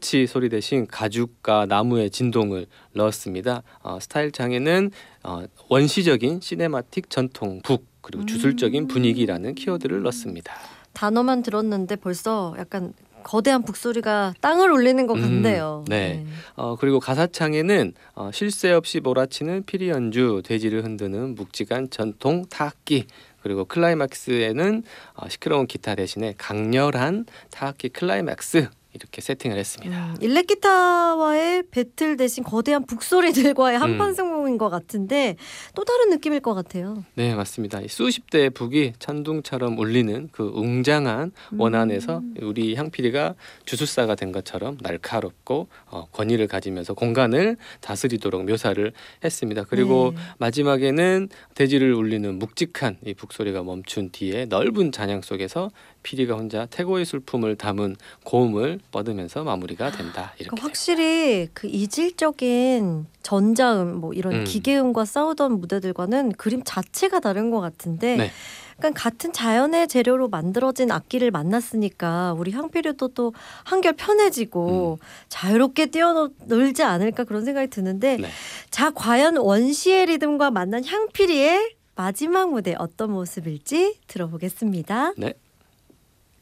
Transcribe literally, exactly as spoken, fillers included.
브로치 소리 대신 가죽과 나무의 진동을 넣었습니다. 어, 스타일 창에는 어, 원시적인 시네마틱 전통 북 그리고 주술적인 분위기라는 키워드를 넣었습니다. 단어만 들었는데 벌써 약간 거대한 북소리가 땅을 울리는 것 같네요. 음, 네. 네. 어, 그리고 가사창에는 어, 쉴 새 없이 몰아치는 피리 연주, 돼지를 흔드는 묵직한 전통 타악기, 그리고 클라이막스에는 어, 시끄러운 기타 대신에 강렬한 타악기 클라이막스 이렇게 세팅을 했습니다. 음, 일렉 기타와의 배틀 대신 거대한 북소리들과의 한판 음. 승부인 것 같은데 또 다른 느낌일 것 같아요. 네, 맞습니다. 이 수십 대의 북이 천둥처럼 울리는 그 웅장한 원안에서 음. 우리 향피리가 주술사가 된 것처럼 날카롭고 어, 권위를 가지면서 공간을 다스리도록 묘사를 했습니다. 그리고 네. 마지막에는 돼지를 울리는 묵직한 이 북소리가 멈춘 뒤에 넓은 잔향 속에서 피리가 혼자 태고의 술품을 담은 고음을 뻗으면서 마무리가 된다. 이렇게 그러니까 확실히 그 이질적인 전자음 뭐 이런 음. 기계음과 싸우던 무대들과는 그림 자체가 다른 것 같은데 네. 그러니까 같은 자연의 재료로 만들어진 악기를 만났으니까 우리 향피리도 또 한결 편해지고 음. 자유롭게 뛰어놀지 않을까 그런 생각이 드는데 네. 자 과연 원시의 리듬과 만난 향피리의 마지막 무대 어떤 모습일지 들어보겠습니다. 네.